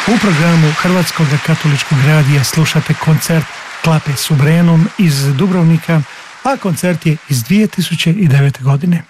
U programu Hrvatskog katoličkog radija slušate koncert Klape Subrenom iz Dubrovnika, a koncert je iz 2009. godine.